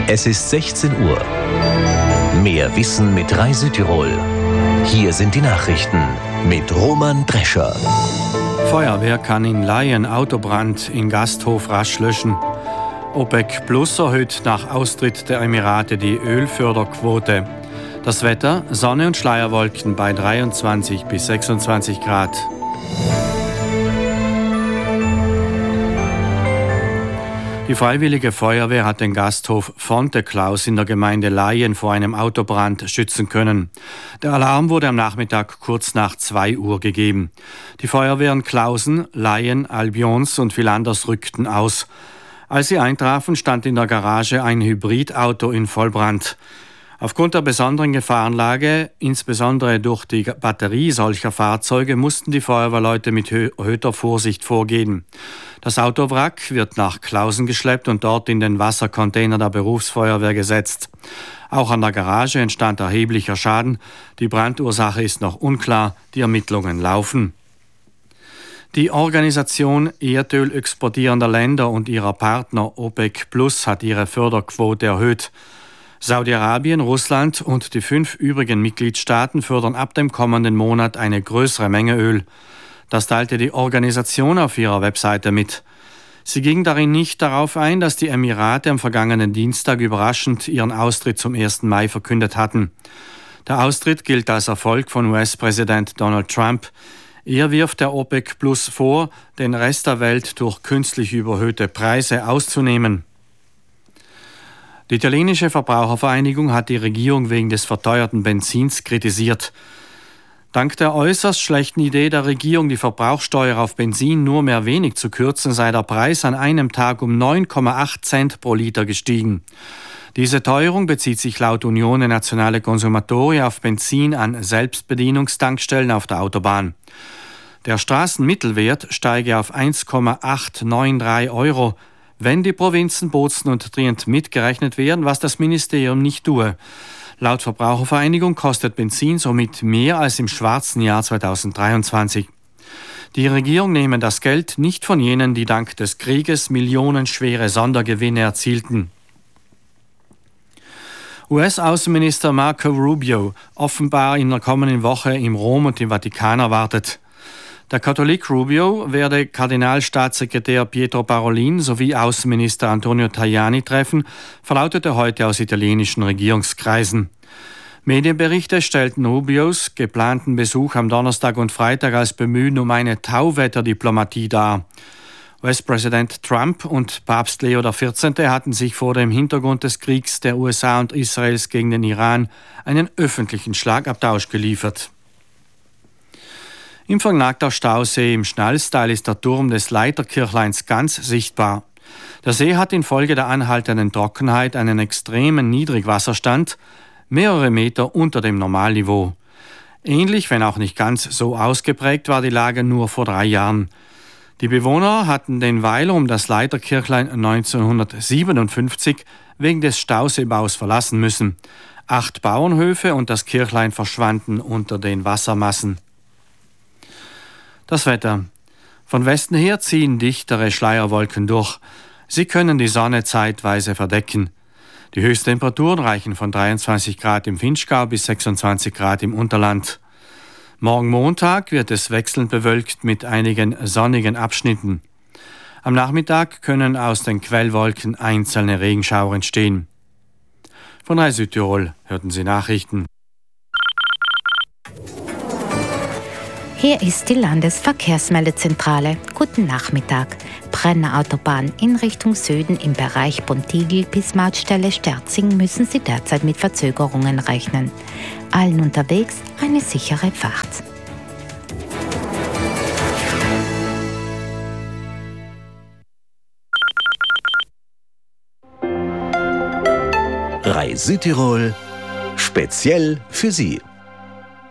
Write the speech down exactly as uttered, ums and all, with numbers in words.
Es ist sechzehn Uhr. Mehr Wissen mit Rai Südtirol. Hier sind die Nachrichten mit Roman Drescher. Feuerwehr kann in Laien Autobrand in Gasthof rasch löschen. OPEC Plus erhöht nach Austritt der Emirate die Ölförderquote. Das Wetter: Sonne und Schleierwolken bei dreiundzwanzig bis sechsundzwanzig Grad. Die Freiwillige Feuerwehr hat den Gasthof Fonteklaus in der Gemeinde Laien vor einem Autobrand schützen können. Der Alarm wurde am Nachmittag kurz nach zwei Uhr gegeben. Die Feuerwehren Klausen, Laien, Albions und Villanders rückten aus. Als sie eintrafen, stand in der Garage ein Hybridauto in Vollbrand. Aufgrund der besonderen Gefahrenlage, insbesondere durch die Batterie solcher Fahrzeuge, mussten die Feuerwehrleute mit erhöhter Vorsicht vorgehen. Das Autowrack wird nach Klausen geschleppt und dort in den Wassercontainer der Berufsfeuerwehr gesetzt. Auch an der Garage entstand erheblicher Schaden. Die Brandursache ist noch unklar, die Ermittlungen laufen. Die Organisation Erdöl exportierender Länder und ihrer Partner OPEC Plus hat ihre Förderquote erhöht. Saudi-Arabien, Russland und die fünf übrigen Mitgliedstaaten fördern ab dem kommenden Monat eine größere Menge Öl. Das teilte die Organisation auf ihrer Webseite mit. Sie ging darin nicht darauf ein, dass die Emirate am vergangenen Dienstag überraschend ihren Austritt zum ersten Mai verkündet hatten. Der Austritt gilt als Erfolg von U S-Präsident Donald Trump. Er wirft der OPEC Plus vor, den Rest der Welt durch künstlich überhöhte Preise auszunehmen. Die italienische Verbrauchervereinigung hat die Regierung wegen des verteuerten Benzins kritisiert. Dank der äußerst schlechten Idee der Regierung, die Verbrauchsteuer auf Benzin nur mehr wenig zu kürzen, sei der Preis an einem Tag um neun Komma acht Cent pro Liter gestiegen. Diese Teuerung bezieht sich laut Unione Nazionale Consumatori auf Benzin an Selbstbedienungstankstellen auf der Autobahn. Der Straßenmittelwert steige auf eins Komma achthundertdreiundneunzig Euro, wenn die Provinzen Bozen und Trient mitgerechnet werden, was das Ministerium nicht tue. Laut Verbrauchervereinigung kostet Benzin somit mehr als im schwarzen Jahr zweitausenddreiundzwanzig. Die Regierung nehme das Geld nicht von jenen, die dank des Krieges millionenschwere Sondergewinne erzielten. U S-Außenminister Marco Rubio offenbar in der kommenden Woche im Rom und im Vatikan erwartet. Der Katholik Rubio werde Kardinalstaatssekretär Pietro Parolin sowie Außenminister Antonio Tajani treffen, verlautete heute aus italienischen Regierungskreisen. Medienberichte stellten Rubios geplanten Besuch am Donnerstag und Freitag als Bemühen um eine Tauwetterdiplomatie dar. U S-Präsident Trump und Papst Leo der vierzehnte hatten sich vor dem Hintergrund des Kriegs der U S A und Israels gegen den Iran einen öffentlichen Schlagabtausch geliefert. Im Vergnagter Stausee im Schnalstal ist der Turm des Leiterkirchleins ganz sichtbar. Der See hat infolge der anhaltenden Trockenheit einen extremen Niedrigwasserstand, mehrere Meter unter dem Normalniveau. Ähnlich, wenn auch nicht ganz so ausgeprägt, war die Lage nur vor drei Jahren. Die Bewohner hatten den Weiler um das Leiterkirchlein neunzehnhundertsiebenundfünfzig wegen des Stauseebaus verlassen müssen. Acht Bauernhöfe und das Kirchlein verschwanden unter den Wassermassen. Das Wetter. Von Westen her ziehen dichtere Schleierwolken durch. Sie können die Sonne zeitweise verdecken. Die Höchsttemperaturen reichen von dreiundzwanzig Grad im Vinschgau bis sechsundzwanzig Grad im Unterland. Morgen Montag wird es wechselnd bewölkt mit einigen sonnigen Abschnitten. Am Nachmittag können aus den Quellwolken einzelne Regenschauer entstehen. Von Rai Südtirol hörten Sie Nachrichten. Hier ist die Landesverkehrsmeldezentrale. Guten Nachmittag. Brennerautobahn in Richtung Süden im Bereich Pontigl bis Mautstelle Sterzing müssen Sie derzeit mit Verzögerungen rechnen. Allen unterwegs eine sichere Fahrt. Rai Südtirol, speziell für Sie.